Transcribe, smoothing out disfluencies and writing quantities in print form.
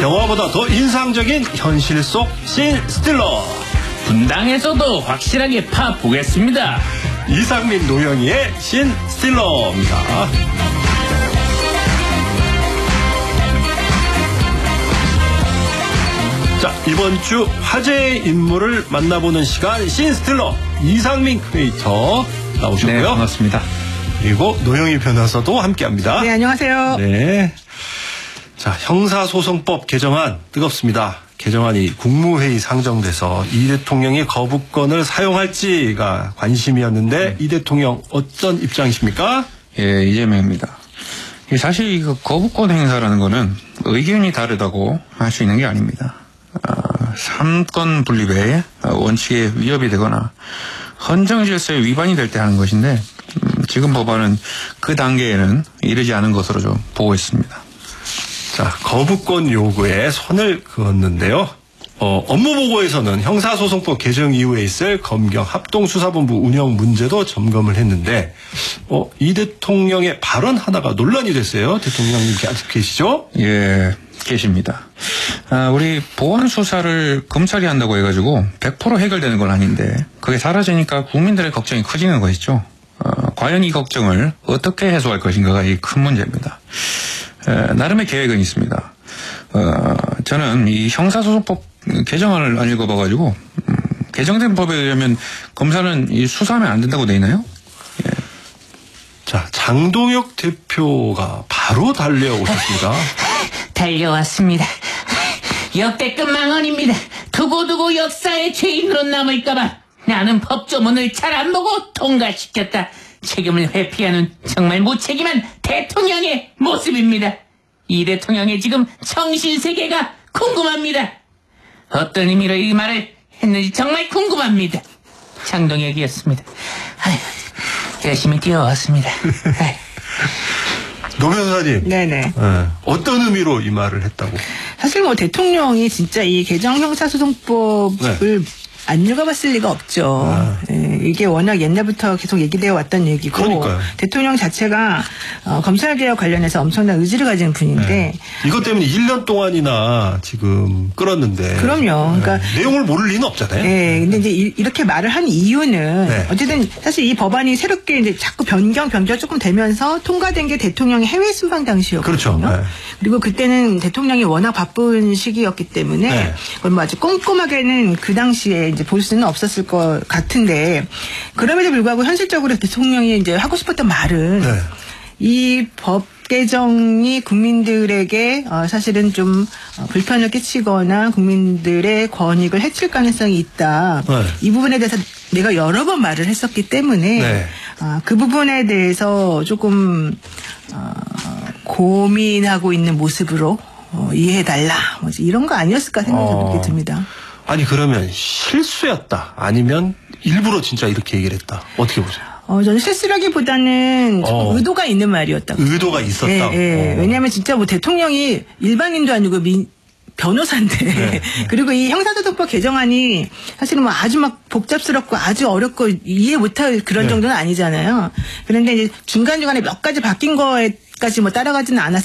영화보다 더 인상적인 현실 속 씬 스틸러. 분당에서도 확실하게 파보겠습니다. 이상민 노영희의 씬 스틸러입니다. 자, 이번 주 화제의 인물을 만나보는 시간 씬 스틸러 이상민 크리에이터 나오셨고요. 네, 반갑습니다. 그리고 노영희 변호사도 함께합니다. 네, 안녕하세요. 네. 자, 형사소송법 개정안 뜨겁습니다. 개정안이 국무회의 상정돼서 이 대통령이 거부권을 사용할지가 관심이었는데 이 대통령 어떤 입장이십니까? 예, 이재명입니다. 사실 이거 거부권 행사라는 거는 의견이 다르다고 할 수 있는 게 아닙니다. 삼권 분립의 원칙에 위협이 되거나 헌정 질서에 위반이 될 때 하는 것인데 지금 법안은 그 단계에는 이르지 않은 것으로 좀 보고 있습니다. 자, 거부권 요구에 선을 그었는데요. 업무 보고에서는 형사소송법 개정 이후에 있을 검경 합동수사본부 운영 문제도 점검을 했는데 이 대통령의 발언 하나가 논란이 됐어요. 대통령님 아직 계시죠? 예, 계십니다. 우리 보안 수사를 검찰이 한다고 해가지고 100% 해결되는 건 아닌데 그게 사라지니까 국민들의 걱정이 커지는 것이죠. 과연 이 걱정을 어떻게 해소할 것인가가 이 큰 문제입니다. 나름의 계획은 있습니다. 저는 이 형사소송법 개정안을 안 읽어봐가지고 개정된 법에 의하면 검사는 이 수사하면 안 된다고 돼 있나요? 예. 자, 장동혁 대표가 바로 달려오셨습니다. 달려왔습니다. 역대급 망언입니다. 두고두고 역사의 죄인으로 남을까봐 나는 법조문을 잘 안 보고 통과시켰다. 책임을 회피하는 정말 무책임한 대통령의 모습입니다. 이 대통령의 지금 정신세계가 궁금합니다. 어떤 의미로 이 말을 했는지 정말 궁금합니다. 장동혁이었습니다. 열심히 뛰어왔습니다. 노 변호사님. 네네. 어떤 의미로 이 말을 했다고? 사실 뭐 대통령이 진짜 이 개정 형사소송법을 안 읽어봤을 리가 없죠. 예, 이게 워낙 옛날부터 계속 얘기되어 왔던 얘기고 그러니까요. 대통령 자체가 검찰개혁 관련해서 엄청난 의지를 가진 분인데 이것 때문에 1년 동안이나 지금 끌었는데 그럼요. 그러니까 내용을 모를 리는 없잖아요. 네, 근데 이제 이렇게 말을 한 이유는 어쨌든 사실 이 법안이 새롭게 이제 자꾸 변경 조금 되면서 통과된 게 대통령의 해외 순방 당시였거든요. 그렇죠. 그리고 그때는 대통령이 워낙 바쁜 시기였기 때문에 그걸 뭐 아주 꼼꼼하게는 그 당시에 이제 볼 수는 없었을 것 같은데 그럼에도 불구하고 현실적으로 대통령이 이제 하고 싶었던 말은 이 법 개정이 국민들에게 사실은 좀 불편을 끼치거나 국민들의 권익을 해칠 가능성이 있다. 이 부분에 대해서 내가 여러 번 말을 했었기 때문에 그 부분에 대해서 조금 고민하고 있는 모습으로 이해해달라. 이런 거 아니었을까 생각이 그렇게 듭니다. 아니 그러면 실수였다. 아니면 일부러 진짜 이렇게 얘기를 했다. 어떻게 보세요? 저는 실수라기보다는 좀 의도가 있는 말이었다고. 의도가 있었다. 왜냐하면 진짜 뭐 대통령이 일반인도 아니고 변호사인데 그리고 이 형사소송법 개정안이 사실은 뭐 아주 막 복잡스럽고 아주 어렵고 이해 못할 그런 정도는 아니잖아요. 그런데 이제 중간중간에 몇 가지 바뀐 거에까지 뭐 따라가지는 않았을